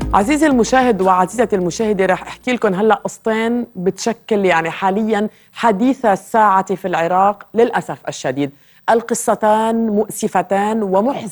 عزيزي المشاهد وعزيزتي المشاهدة، رح احكي لكم هلا قصتين بتشكل يعني حاليا حديث الساعة في العراق للأسف الشديد. القصتان مؤسفتان